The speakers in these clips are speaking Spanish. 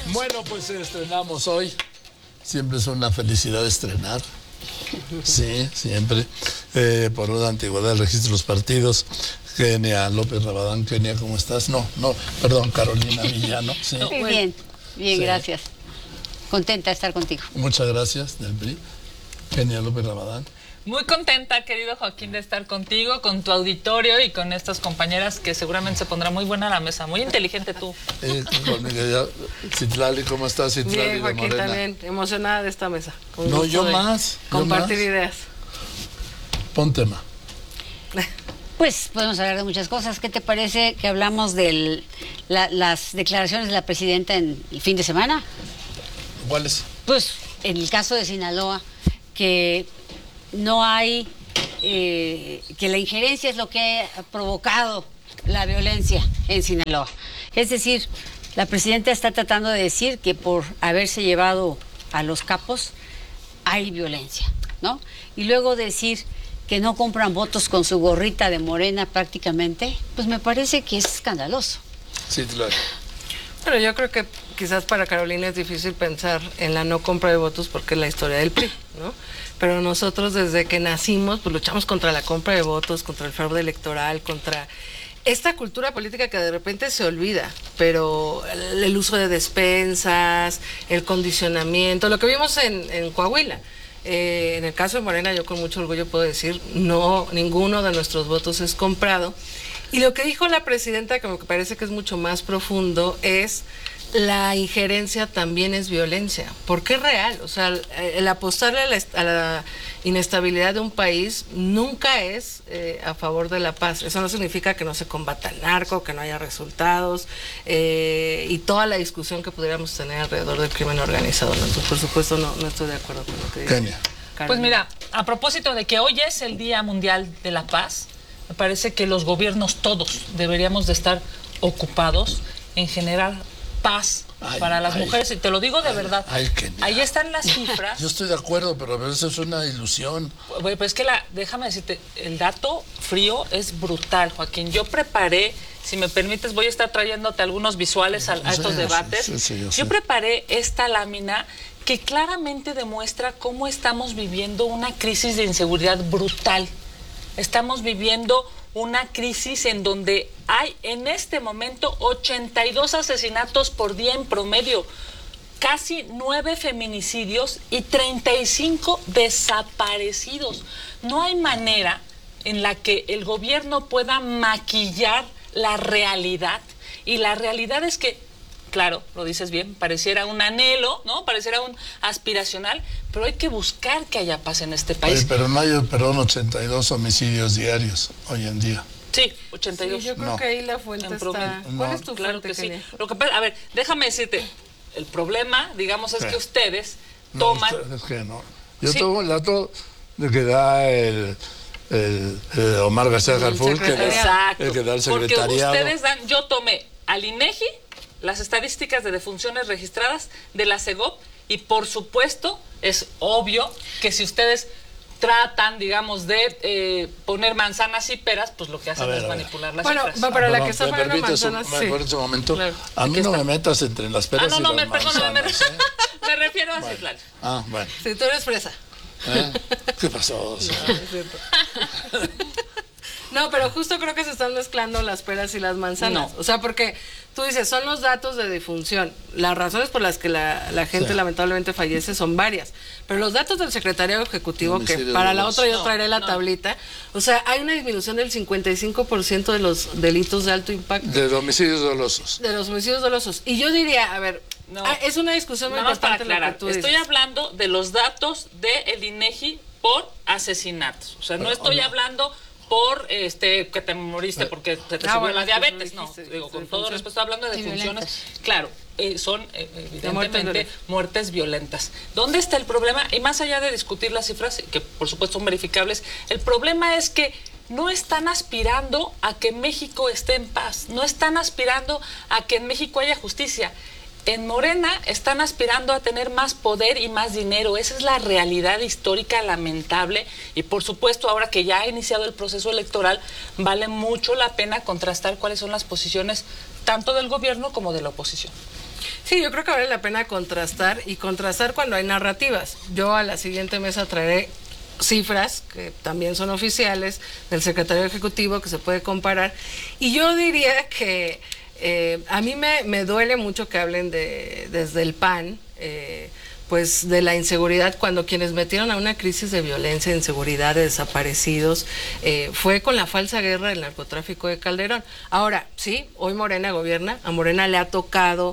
Bueno, pues estrenamos hoy. Siempre es una felicidad estrenar. Sí, siempre. Por una antigüedad del registro de los partidos. Kenia López Rabadán. Kenia, ¿cómo estás? Perdón, Carolina Villano. Sí. Muy bien, Sí. gracias. Contenta de estar contigo. Muchas gracias, del PRI. Kenia López Rabadán. Muy contenta, querido Joaquín, de estar contigo, con tu auditorio y con estas compañeras que seguramente se pondrá muy buena la mesa. Muy inteligente tú. Con mi querida Citlali, ¿cómo estás, Citlali? Bien, Joaquín, también emocionada de esta mesa. No, yo más. Compartir ideas. Pon tema. Pues podemos hablar de muchas cosas. ¿Qué te parece que hablamos de las declaraciones de la presidenta en el fin de semana? ¿Cuáles? Pues en el caso de Sinaloa, que no hay, que la injerencia es lo que ha provocado la violencia en Sinaloa. Es decir, la presidenta está tratando de decir que por haberse llevado a los capos hay violencia, ¿no? Y luego decir que no compran votos con su gorrita de Morena prácticamente, pues me parece que es escandaloso. Citlali. Pero yo creo que quizás para Carolina es difícil pensar en la no compra de votos porque es la historia del PRI, ¿no? Pero nosotros desde que nacimos pues luchamos contra la compra de votos, contra el fraude electoral, contra esta cultura política que de repente se olvida, pero el uso de despensas, el condicionamiento, lo que vimos en Coahuila. En el caso de Morena, yo con mucho orgullo puedo decir, no, ninguno de nuestros votos es comprado. Y lo que dijo la presidenta, que me parece que es mucho más profundo, es la injerencia también es violencia, porque es real. O sea, el apostarle a la inestabilidad de un país nunca es a favor de la paz. Eso no significa que no se combata el narco, que no haya resultados, y toda la discusión que pudiéramos tener alrededor del crimen organizado. Entonces, por supuesto, no estoy de acuerdo con lo que dice. Kenia. Pues mira, a propósito de que hoy es el Día Mundial de la Paz, me parece que los gobiernos todos deberíamos de estar ocupados en generar paz para las mujeres, y te lo digo de verdad. Ahí están las cifras. Yo estoy de acuerdo, pero a veces es una ilusión. Pues es que déjame decirte, el dato frío es brutal, Joaquín. Yo preparé, si me permites, voy a estar trayéndote algunos visuales a estos debates. Yo preparé esta lámina que claramente demuestra cómo estamos viviendo una crisis de inseguridad brutal. Estamos viviendo una crisis en donde hay en este momento 82 asesinatos por día en promedio, casi 9 feminicidios y 35 desaparecidos. No hay manera en la que el gobierno pueda maquillar la realidad, y la realidad es que, claro, lo dices bien, pareciera un anhelo, ¿no? Pareciera un aspiracional, pero hay que buscar que haya paz en este país. Oye, pero no hay, 82 homicidios diarios hoy en día. Sí, 82. Sí, yo creo que ahí la fuente está... ¿Cuál es tu fuente, sí. Lo que pasa, a ver, déjame decirte, el problema, digamos, es que ustedes toman... No, ustedes que no. Yo tomo el dato de que da el Omar García Harfuch, el que da el secretariado. Porque ustedes dan, yo tomé al INEGI las estadísticas de defunciones registradas de la CEGOP, y por supuesto es obvio que si ustedes tratan, digamos, de poner manzanas y peras, pues lo que hacen es manipular las cifras. Bueno, pero la que está poniendo manzanas, sí. Por ese momento, claro. A mí no me metas entre las peras y las perdóname, manzanas. me refiero a Citlali. Bueno. Si tú eres fresa. ¿Qué pasó? No, pero justo creo que se están mezclando las peras y las manzanas. O sea, porque tú dices, son los datos de defunción. Las razones por las que la gente lamentablemente fallece son varias. Pero los datos del Secretariado Ejecutivo, que para la otra yo traeré la tablita, o sea, hay una disminución del 55% de los delitos de alto impacto. De homicidios dolosos. De los homicidios dolosos. Y yo diría, a ver, es una discusión muy importante lo que tú dices. Estoy hablando de los datos del INEGI por asesinatos. O sea, no estoy hablando por que te moriste porque te subió la diabetes, no, digo, con todo respeto, estoy hablando de defunciones, claro, son evidentemente muertes violentas. ¿Dónde está el problema? Y más allá de discutir las cifras, que por supuesto son verificables, el problema es que no están aspirando a que México esté en paz, no están aspirando a que en México haya justicia. En Morena están aspirando a tener más poder y más dinero. Esa es la realidad histórica lamentable, y por supuesto ahora que ya ha iniciado el proceso electoral vale mucho la pena contrastar cuáles son las posiciones tanto del gobierno como de la oposición. Sí, yo creo que vale la pena contrastar cuando hay narrativas. Yo a la siguiente mesa traeré cifras que también son oficiales del secretario ejecutivo que se puede comparar, y yo diría que a mí me duele mucho que hablen desde el PAN pues de la inseguridad, cuando quienes metieron a una crisis de violencia, inseguridad, de desaparecidos, fue con la falsa guerra del narcotráfico de Calderón. Ahora, sí, hoy Morena gobierna, a Morena le ha tocado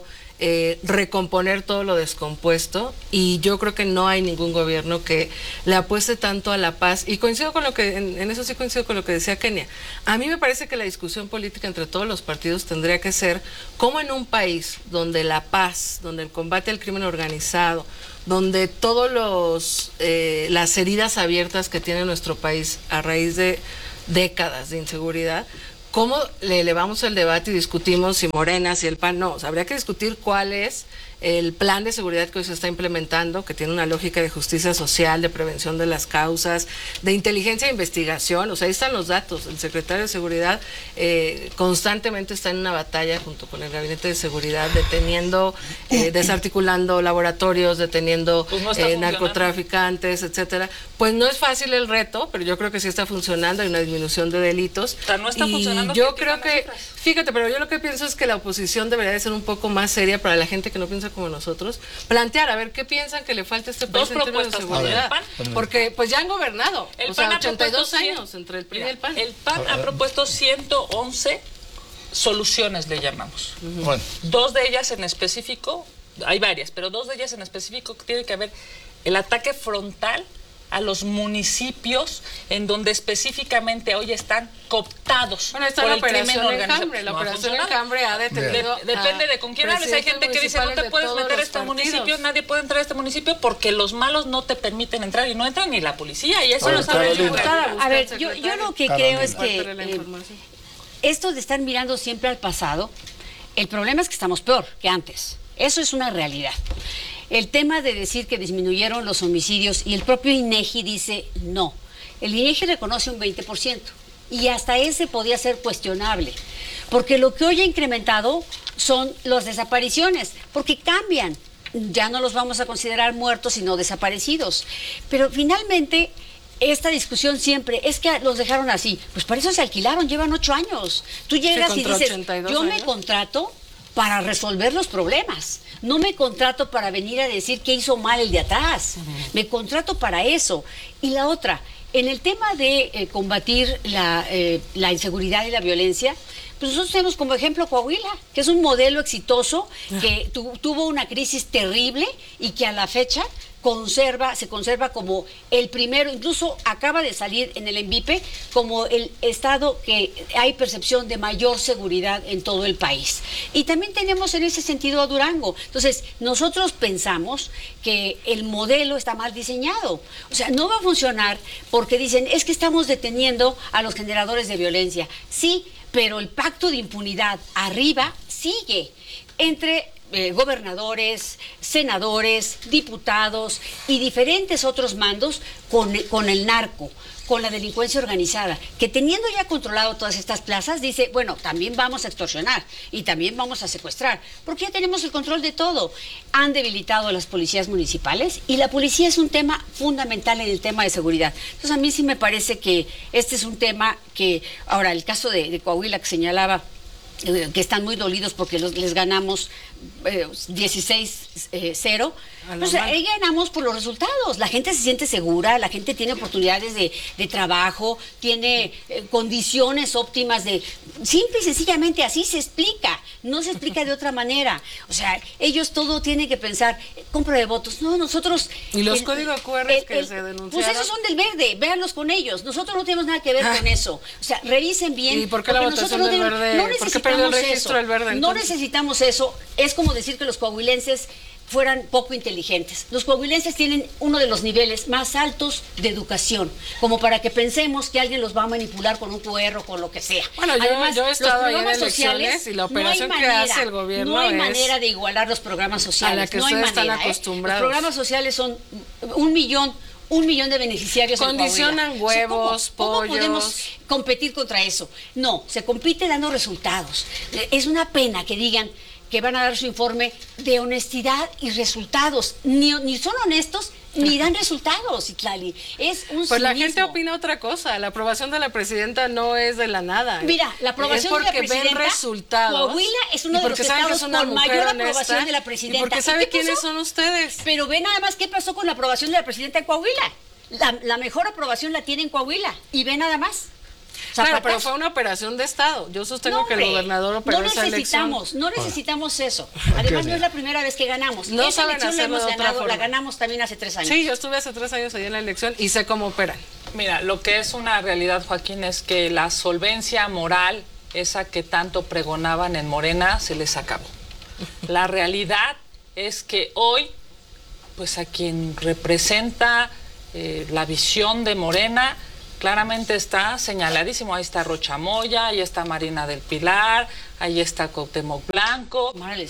recomponer todo lo descompuesto, y yo creo que no hay ningún gobierno que le apueste tanto a la paz, y coincido con lo que, en eso sí coincido con lo que decía Kenia. A mí me parece que la discusión política entre todos los partidos tendría que ser cómo en un país donde la paz, donde el combate al crimen organizado, donde todos las heridas abiertas que tiene nuestro país a raíz de décadas de inseguridad, ¿cómo le elevamos el debate y discutimos si Morena, si el PAN? No, o sea, habría que discutir cuál es el plan de seguridad que hoy se está implementando, que tiene una lógica de justicia social, de prevención de las causas, de inteligencia e investigación. O sea, ahí están los datos. El secretario de Seguridad constantemente está en una batalla junto con el Gabinete de Seguridad, deteniendo, desarticulando laboratorios, deteniendo pues no narcotraficantes, etcétera. Pues no es fácil el reto, pero yo creo que sí está funcionando, hay una disminución de delitos. O sea, no está funcionando. Yo creo que, fíjate, pero yo lo que pienso es que la oposición debería de ser un poco más seria para la gente que no piensa como nosotros, plantear a ver qué piensan que le falta a este país en términos de seguridad, porque pues ya han gobernado, el PAN 82 años entre el PRI y el PAN. El PAN ha propuesto 111 soluciones, le llamamos. Bueno. Dos de ellas en específico, hay varias, pero dos de ellas en específico tiene que haber el ataque frontal a los municipios en donde específicamente hoy están cooptados por el crimen organizado. La operación Enjambre ha detenido. Depende de con quién hables. Hay gente que dice, no te puedes meter a este municipio, nadie puede entrar a este municipio porque los malos no te permiten entrar, y no entra ni la policía, y eso lo sabe el diputada. A ver, yo lo que creo es que esto de estar mirando siempre al pasado, el problema es que estamos peor que antes. Eso es una realidad. El tema de decir que disminuyeron los homicidios, y el propio INEGI dice no. El INEGI reconoce un 20%, y hasta ese podía ser cuestionable, porque lo que hoy ha incrementado son las desapariciones, porque cambian. Ya no los vamos a considerar muertos, sino desaparecidos. Pero finalmente, esta discusión siempre es que los dejaron así. Pues para eso se alquilaron, llevan 8 años. Tú llegas y dices, yo me contrato para resolver los problemas. No me contrato para venir a decir que hizo mal el de atrás. Me contrato para eso. Y la otra, en el tema de combatir la inseguridad y la violencia, pues nosotros tenemos como ejemplo Coahuila, que es un modelo exitoso, que tuvo una crisis terrible y que a la fecha se conserva como el primero, incluso acaba de salir en el ENVIPE como el estado que hay percepción de mayor seguridad en todo el país. Y también tenemos en ese sentido a Durango. Entonces, nosotros pensamos que el modelo está mal diseñado. O sea, no va a funcionar porque dicen, es que estamos deteniendo a los generadores de violencia. Sí, pero el pacto de impunidad arriba sigue entre gobernadores, senadores, diputados y diferentes otros mandos con el narco, con la delincuencia organizada, que teniendo ya controlado todas estas plazas, dice, bueno, también vamos a extorsionar y también vamos a secuestrar, porque ya tenemos el control de todo. Han debilitado a las policías municipales, y la policía es un tema fundamental en el tema de seguridad. Entonces, a mí sí me parece que este es un tema que, ahora, el caso de Coahuila que señalaba, que están muy dolidos porque les ganamos 16-0. Pues ahí ganamos por los resultados. La gente se siente segura, la gente tiene oportunidades de trabajo, tiene condiciones óptimas simple y sencillamente así se explica, no se explica de otra manera. O sea, ellos todo tienen que pensar, compra de votos. No, nosotros... Y los códigos QR que se denunciaron. Pues esos son del verde, véanlos con ellos. Nosotros no tenemos nada que ver con eso. O sea, revisen bien. ¿Y por qué la votación del verde? No necesitamos eso. El verde, no necesitamos eso. Es como decir que los coahuilenses fueran poco inteligentes. Los coahuilenses tienen uno de los niveles más altos de educación, como para que pensemos que alguien los va a manipular con un QR o con lo que sea. Bueno, además, yo he estado ahí en elecciones, y la operación que hace el gobierno no hay manera de igualar los programas sociales. A la que no ustedes hay manera, están acostumbrados. Los programas sociales son 1 millón 1 millón de beneficiarios en Coahuila. Condicionan huevos, ¿Cómo pollos. podemos competir contra eso? No, se compite dando resultados. Es una pena que digan que van a dar su informe de honestidad y resultados. Ni son honestos, ni dan resultados, Citlali. Es un Pues la cinismo. gente opina otra cosa. La aprobación de la presidenta no es de la nada. Mira, la aprobación de la porque presidenta, ven resultados. Coahuila es uno y de los porque saben que estados es una con mujer mayor honesta, aprobación de la presidenta. Y porque ¿Y sabe qué quiénes pasó? son ustedes. Pero ve nada más qué pasó con la aprobación de la presidenta en Coahuila. La mejor aprobación la tiene en Coahuila. Y ve nada más. Claro, pero fue una operación de Estado. Yo sostengo que el gobernador operó esa elección. No necesitamos eso. Además, no es la primera vez que ganamos. No Esa saben elección la hacerlo hemos de otra ganado, forma. la ganamos también hace 3 años. Sí, yo estuve hace 3 años allá en la elección y sé cómo operan. Mira, lo que es una realidad, Joaquín, es que la solvencia moral, esa que tanto pregonaban en Morena, se les acabó. La realidad es que hoy, pues a quien representa la visión de Morena, claramente está señaladísimo. Ahí está Rocha Moya, ahí está Marina del Pilar, ahí está Cuauhtémoc Blanco.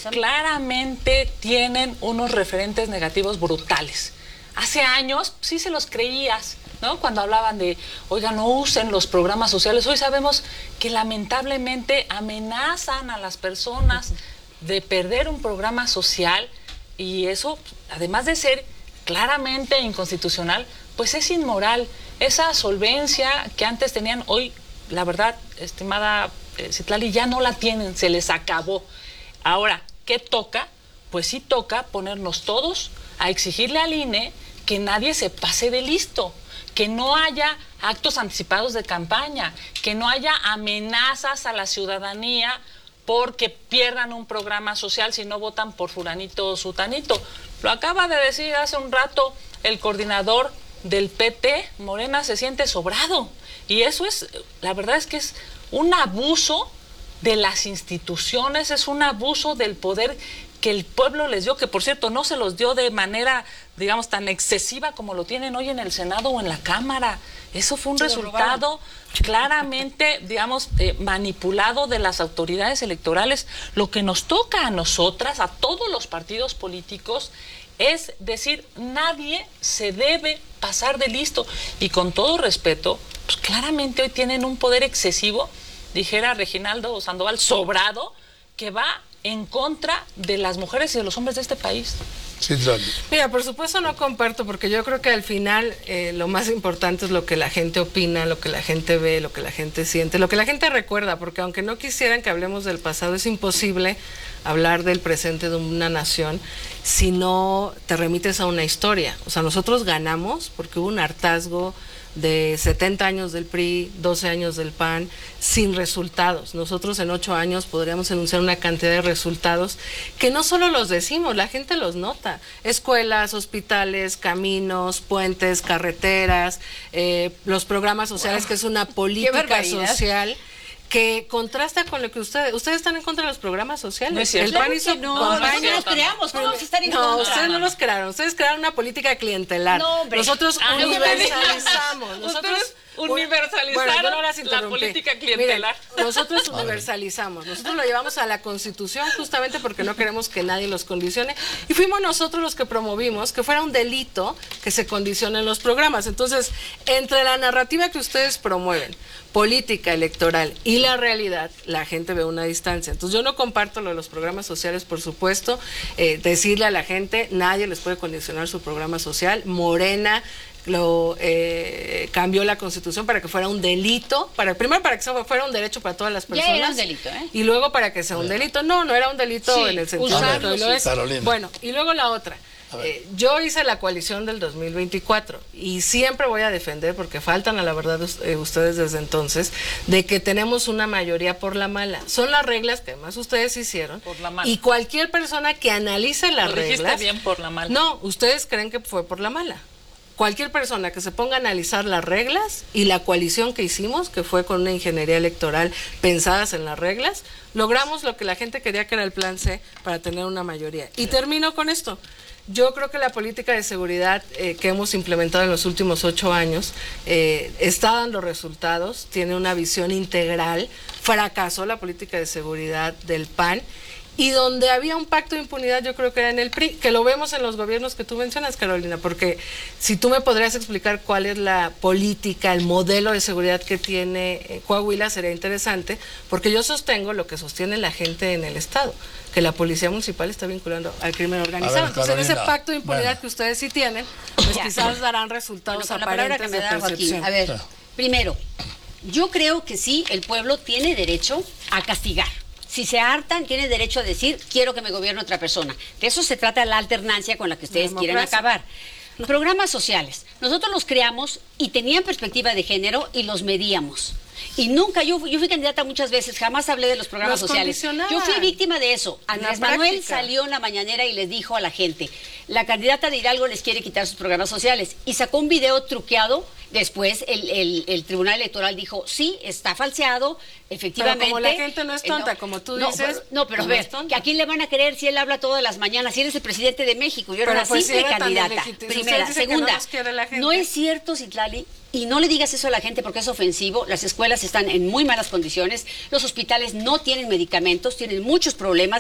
Claramente tienen unos referentes negativos brutales. Hace años sí se los creías, ¿no? Cuando hablaban de, oiga, no usen los programas sociales. Hoy sabemos que lamentablemente amenazan a las personas de perder un programa social, y eso, además de ser claramente inconstitucional, pues es inmoral. Esa solvencia que antes tenían, hoy, la verdad, estimada Citlali, ya no la tienen, se les acabó. Ahora, ¿qué toca? Pues sí toca ponernos todos a exigirle al INE que nadie se pase de listo, que no haya actos anticipados de campaña, que no haya amenazas a la ciudadanía porque pierdan un programa social si no votan por fulanito o sutanito. Lo acaba de decir hace un rato el coordinador del PT. Morena se siente sobrado, y eso es, la verdad es que es un abuso de las instituciones, es un abuso del poder que el pueblo les dio, que por cierto no se los dio de manera, digamos, tan excesiva como lo tienen hoy en el Senado o en la Cámara. Eso fue un resultado claramente, digamos, manipulado de las autoridades electorales. Lo que nos toca a nosotras, a todos los partidos políticos, es decir, nadie se debe pasar de listo. Y con todo respeto, pues claramente hoy tienen un poder excesivo, dijera Reginaldo Sandoval, sobrado, que va en contra de las mujeres y de los hombres de este país. Sí, claro. Mira, por supuesto no comparto, porque yo creo que al final lo más importante es lo que la gente opina, lo que la gente ve, lo que la gente siente, lo que la gente recuerda, porque aunque no quisieran que hablemos del pasado, es imposible hablar del presente de una nación si no te remites a una historia. O sea, nosotros ganamos porque hubo un hartazgo de 70 años del PRI, 12 años del PAN, sin resultados. Nosotros en 8 años podríamos enunciar una cantidad de resultados que no solo los decimos, la gente los nota. Escuelas, hospitales, caminos, puentes, carreteras, los programas sociales, que es una política social que contrasta con lo que ustedes están en contra de los programas sociales. No es cierto. El PAN hizo nosotros los creamos, ¿cómo vamos a estar en no, contra? ustedes no los crearon, ustedes crearon una política clientelar. No, hombre. Nosotros universalizamos. Ustedes universalizaron la política clientelar. Miren, nosotros universalizamos, nosotros lo llevamos a la Constitución justamente porque no queremos que nadie los condicione, y fuimos nosotros los que promovimos que fuera un delito que se condicionen los programas. Entonces, entre la narrativa que ustedes promueven, política electoral, y la realidad, la gente ve una distancia. Entonces yo no comparto lo de los programas sociales, por supuesto. Decirle a la gente, nadie les puede condicionar su programa social. Morena cambió la Constitución para que fuera un delito, primero para que fuera un derecho para todas las personas. Ya era un delito, ¿eh? Y luego para que sea un delito. No era un delito Sí, en el sentido usarlo, de que lo es. Carolina. Bueno, y luego la otra. Yo hice la coalición del 2024 y siempre voy a defender, porque faltan a la verdad ustedes desde entonces, de que tenemos una mayoría por la mala. Son las reglas que además ustedes hicieron. Por la mala. Y cualquier persona que analice las Lo dijiste reglas... bien, por la mala. No, ustedes creen que fue por la mala. Cualquier persona que se ponga a analizar las reglas y la coalición que hicimos, que fue con una ingeniería electoral pensadas en las reglas, logramos lo que la gente quería, que era el plan C, para tener una mayoría. Y termino con esto. Yo creo que la política de seguridad que hemos implementado en los últimos 8 años está dando resultados, tiene una visión integral. Fracasó la política de seguridad del PAN Y donde había un pacto de impunidad, yo creo que era en el PRI, que lo vemos en los gobiernos que tú mencionas, Carolina, porque si tú me podrías explicar cuál es la política, el modelo de seguridad que tiene Coahuila, sería interesante, porque yo sostengo lo que sostiene la gente en el Estado, que la policía municipal está vinculando al crimen organizado. Ver, entonces, Carolina, en ese pacto de impunidad que ustedes sí tienen, pues quizás darán resultados Con la palabra aparentes que me de da Joaquín. percepción. A ver, primero, yo creo que sí, el pueblo tiene derecho a castigar. Si se hartan, tiene derecho a decir, quiero que me gobierne otra persona. De eso se trata la alternancia con la que ustedes quieren acabar. Programas sociales. Nosotros los creamos y tenían perspectiva de género y los medíamos. Y nunca, yo fui candidata muchas veces, jamás hablé de los programas sociales. Yo fui víctima de eso. Andrés Manuel salió en la mañanera y les dijo a la gente, la candidata de Hidalgo les quiere quitar sus programas sociales. Y sacó un video truqueado. Después el Tribunal Electoral dijo, sí, está falseado, efectivamente. Pero como la gente no es tonta, como tú dices. Pero a ver, ¿que a quién le van a creer si él habla todas las mañanas? Si él es el presidente de México, yo era una simple candidata. Primera. Segunda, no es cierto, Citlali, y no le digas eso a la gente porque es ofensivo. Las escuelas están en muy malas condiciones, los hospitales no tienen medicamentos, tienen muchos problemas.